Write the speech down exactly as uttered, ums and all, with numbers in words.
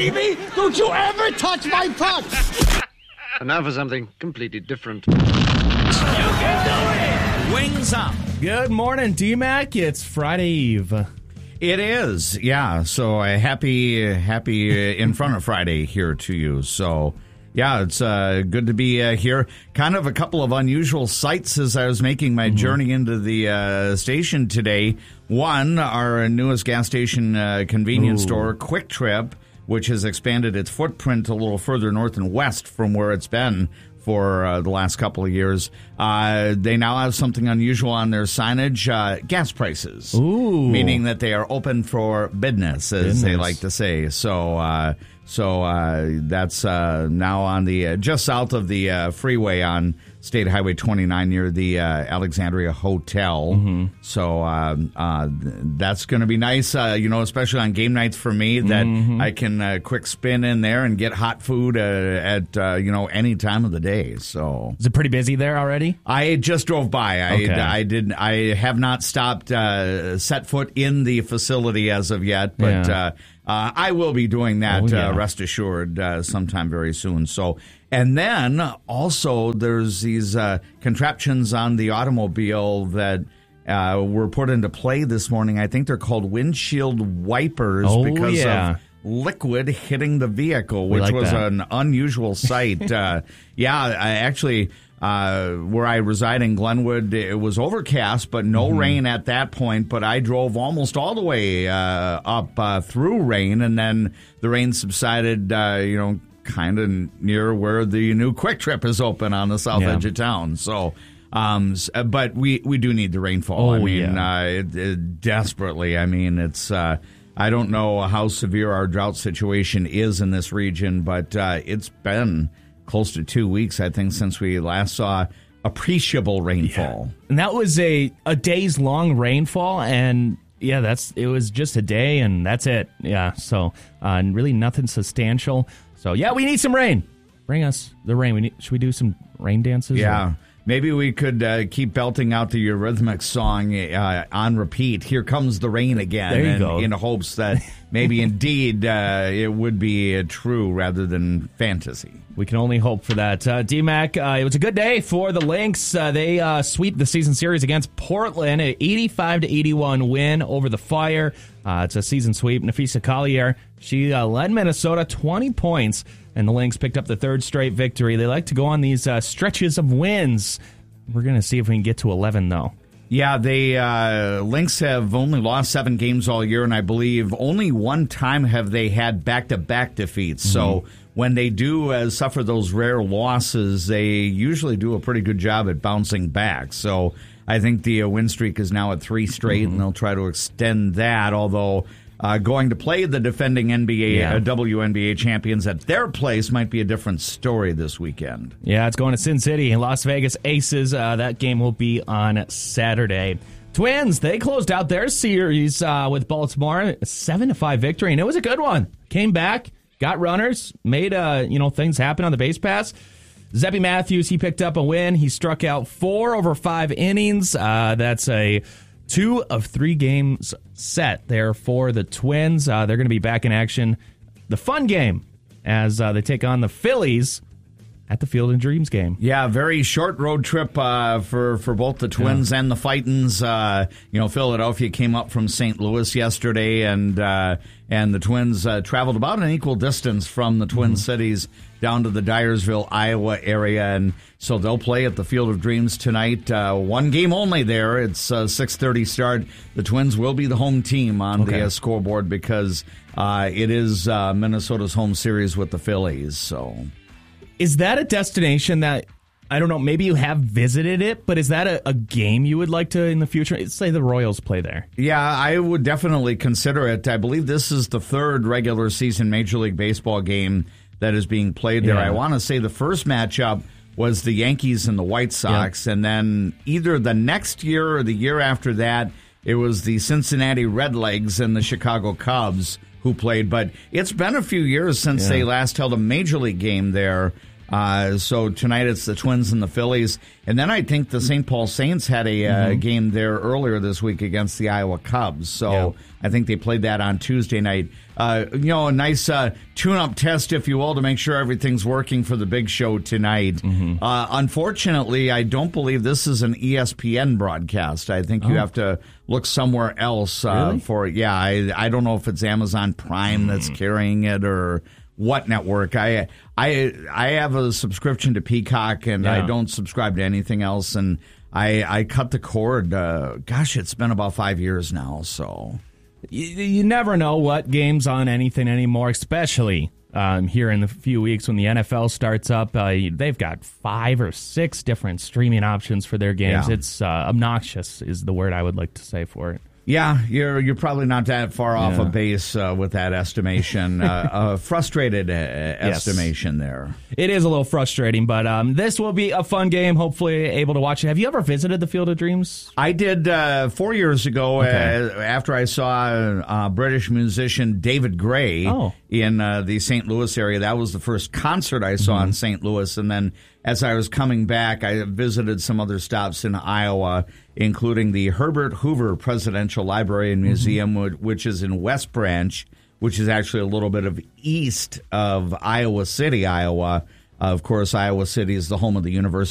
baby! Don't you ever touch my puck! And now for something completely different. You can do it! Wings up. Good morning, D-Mac. It's Friday Eve. It is, yeah. So uh, happy, happy uh, in front of Friday here to you. So, yeah, it's uh, good to be uh, here. Kind of a couple of unusual sights as I was making my mm-hmm. journey into the uh, station today. One, our newest gas station uh, convenience Ooh. store, Quick Trip, which has expanded its footprint a little further north and west from where it's been for uh, the last couple of years. Uh, they now have something unusual on their signage, uh, gas prices. Ooh. Meaning that they are open for business, as business. they like to say. So uh, so uh, that's uh, now on the uh, just south of the uh, freeway on State Highway twenty-nine near the uh, Alexandria Hotel. Mm-hmm. So uh, uh, that's going to be nice, uh, you know, especially on game nights for me, that mm-hmm. I can uh, quick spin in there and get hot food uh, at, uh, you know, any time of the day. So is it pretty busy there already? I just drove by. I, okay. I did. I have not stopped, uh, set foot in the facility as of yet, but yeah. uh, uh, I will be doing that, oh, yeah. uh, rest assured, uh, sometime very soon. So. And then also there's these uh, contraptions on the automobile that uh, were put into play this morning. I think they're called windshield wipers oh, because yeah. of liquid hitting the vehicle, which like was that. an unusual sight. uh, yeah, I actually, uh, where I reside in Glenwood, it was overcast, but no mm-hmm. rain at that point. But I drove almost all the way uh, up uh, through rain, and then the rain subsided, uh, you know, kind of near where the new Quick Trip is open on the south yeah. edge of town. So, um, but we, we do need the rainfall. Oh, I mean, yeah. uh, it, it desperately. I mean, it's, uh, I don't know how severe our drought situation is in this region, but uh, it's been close to two weeks, I think, since we last saw appreciable rainfall. Yeah. And that was a, a day's long rainfall, and yeah, that's it was just a day, and that's it. Yeah, so uh, really nothing substantial. So, yeah, we need some rain. Bring us the rain. We need, should we do some rain dances? Yeah. Or? Maybe we could uh, keep belting out the Eurythmics song uh, on repeat. Here comes the rain again. There you and, go. In hopes that maybe indeed uh, it would be uh, true rather than fantasy. We can only hope for that. Uh, D-Mac, uh, it was a good day for the Lynx. Uh, they uh, sweep the season series against Portland, an eighty-five to eighty-one win over the Fire. Uh, it's a season sweep. Nafisa Collier, she uh, led Minnesota twenty points, and the Lynx picked up the third straight victory. They like to go on these uh, stretches of wins. We're going to see if we can get to eleven, though. Yeah, they uh, Lynx have only lost seven games all year, and I believe only one time have they had back-to-back defeats. Mm-hmm. So when they do uh, suffer those rare losses, they usually do a pretty good job at bouncing back. So I think the uh, win streak is now at three straight, mm-hmm. and they'll try to extend that, although uh, going to play the defending N B A, yeah. uh, W N B A champions at their place might be a different story this weekend. Yeah, it's going to Sin City and Las Vegas Aces. Uh, that game will be on Saturday. Twins, they closed out their series uh, with Baltimore, a seven to five victory, and it was a good one. Came back, got runners, made uh, you know things happen on the base pass. Zeppy Matthews, he picked up a win. He struck out four over five innings. Uh, that's a two of three games set there for the Twins. Uh, they're going to be back in action. The fun game as uh, they take on the Phillies at the Field of Dreams game. Yeah, very short road trip uh, for, for both the Twins yeah. and the Fightins. Uh, you know, Philadelphia came up from Saint Louis yesterday, and uh, and the Twins uh, traveled about an equal distance from the Twin mm-hmm. Cities down to the Dyersville, Iowa area, and so they'll play at the Field of Dreams tonight. Uh, one game only there. It's a six thirty start. The Twins will be the home team on okay. the uh, scoreboard because uh, it is uh, Minnesota's home series with the Phillies, so... Is that a destination that, I don't know, maybe you have visited it, but is that a, a game you would like to in the future? Say the Royals play there. Yeah, I would definitely consider it. I believe this is the third regular season Major League Baseball game that is being played there. Yeah. I want to say the first matchup was the Yankees and the White Sox, yeah. and then either the next year or the year after that, it was the Cincinnati Redlegs and the Chicago Cubs who played. But it's been a few years since yeah. they last held a Major League game there. Uh, so tonight it's the Twins and the Phillies. And then I think the Saint Paul Saints had a uh, mm-hmm. game there earlier this week against the Iowa Cubs. So yeah. I think they played that on Tuesday night. Uh, you know, a nice uh, tune-up test, if you will, to make sure everything's working for the big show tonight. Mm-hmm. Uh, unfortunately, I don't believe this is an E S P N broadcast. I think you oh. have to look somewhere else uh, really? for it. Yeah, I, I don't know if it's Amazon Prime mm. that's carrying it or what network. I I I have a subscription to Peacock, and yeah. I don't subscribe to anything else. And I I cut the cord. Uh, gosh, it's been about five years now. So you, you never know what game's on anything anymore, especially um, here in the few weeks when the N F L starts up. Uh, they've got five or six different streaming options for their games. Yeah. It's uh, obnoxious is the word I would like to say for it. Yeah, you're you're probably not that far off yeah. a base uh, with that estimation. uh, a frustrated uh, estimation yes. there. It is a little frustrating, but um, this will be a fun game. Hopefully, able to watch it. Have you ever visited the Field of Dreams? I did uh, four years ago okay. uh, after I saw uh, British musician David Gray oh. in uh, the Saint Louis area. That was the first concert I saw mm-hmm. in Saint Louis, and then as I was coming back, I visited some other stops in Iowa, including the Herbert Hoover Presidential Library and Museum, mm-hmm. which is in West Branch, which is actually a little bit of east of Iowa City, Iowa. Uh, of course, Iowa City is the home of the University